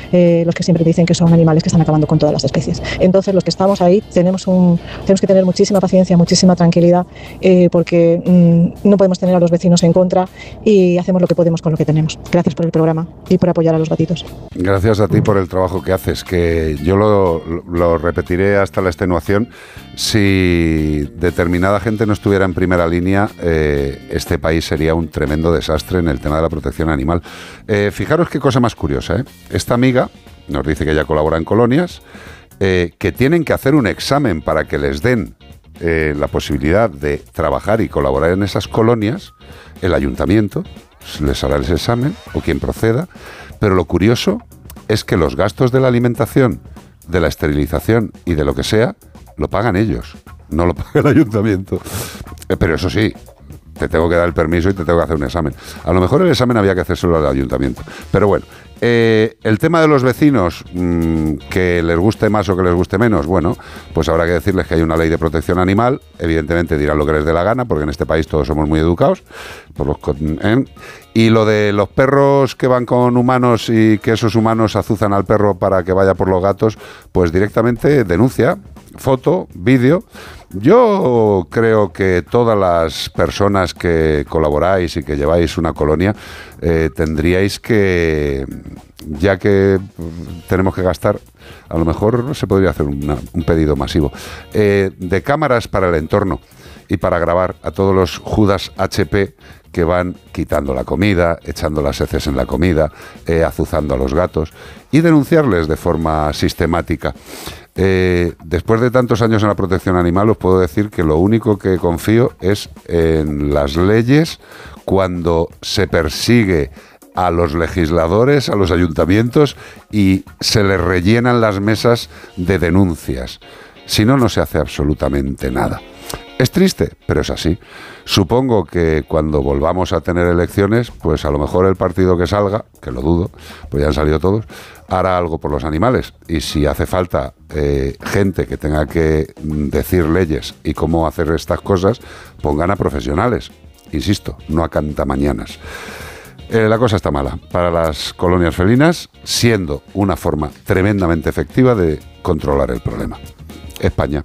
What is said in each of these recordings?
los que siempre dicen que son animales que están acabando con todas las especies. Entonces, los que estamos ahí tenemos que tener muchísima paciencia, muchísima tranquilidad, porque no podemos tener a los vecinos en contra y hacemos lo que podemos con lo que tenemos. Gracias por el programa y por apoyar a los gatitos. Gracias a ti por el trabajo que haces, que yo lo repetiré hasta la extenuación. Si determinada gente no estuviera en primera línea, este país sería un tremendo desastre en el tema de la protección animal. Fijaros qué cosa más curiosa, ¿eh? Esta amiga nos dice que ella colabora en colonias, que tienen que hacer un examen para que les den la posibilidad de trabajar y colaborar en esas colonias. El ayuntamiento les hará ese examen, o quien proceda, pero lo curioso es que los gastos de la alimentación, de la esterilización y de lo que sea, lo pagan ellos, no lo paga el ayuntamiento. Pero eso sí, te tengo que dar el permiso y te tengo que hacer un examen. A lo mejor el examen había que hacérselo al ayuntamiento. Pero bueno, el tema de los vecinos, que les guste más o que les guste menos, bueno, pues habrá que decirles que hay una ley de protección animal. Evidentemente dirán lo que les dé la gana, porque en este país todos somos muy educados. Y lo de los perros que van con humanos y que esos humanos azuzan al perro para que vaya por los gatos, pues directamente denuncia, foto, vídeo. Yo creo que todas las personas que colaboráis y que lleváis una colonia, tendríais que, ya que tenemos que gastar, a lo mejor se podría hacer un pedido masivo de cámaras para el entorno y para grabar a todos los Judas HP que van quitando la comida, echando las heces en la comida, azuzando a los gatos, y denunciarles de forma sistemática. Después de tantos años en la protección animal, os puedo decir que lo único que confío es en las leyes cuando se persigue a los legisladores, a los ayuntamientos, y se les rellenan las mesas de denuncias. Si no, no se hace absolutamente nada. Es triste, pero es así. Supongo que cuando volvamos a tener elecciones, pues a lo mejor el partido que salga, que lo dudo, pues ya han salido todos, hará algo por los animales. Y si hace falta gente que tenga que decir leyes y cómo hacer estas cosas, pongan a profesionales. Insisto, no a cantamañanas. La cosa está mala para las colonias felinas, siendo una forma tremendamente efectiva de controlar el problema. España.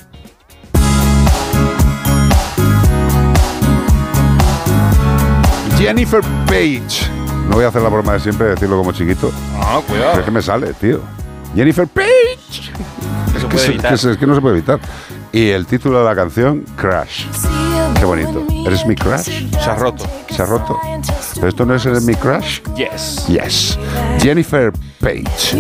Jennifer Page. No voy a hacer la broma de siempre de decirlo como chiquito. No, cuidado. Es que me sale, tío. Jennifer Page. Es que no se puede evitar. Y el título de la canción, Crash. Qué bonito. ¿Eres mi crush? Se ha roto. Se ha roto. ¿Pero esto no es mi crush? Yes. Yes. Jennifer Page.